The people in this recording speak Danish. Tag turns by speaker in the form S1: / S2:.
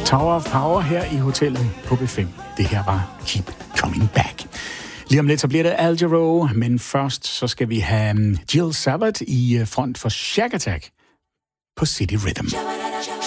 S1: Tower of Power her i hotellet på B5. Det her var Keep Coming Back. Lige om lidt så bliver det Al Jarreau, men først så skal vi have Jill Savard i front for Shack Attack på City Rhythm.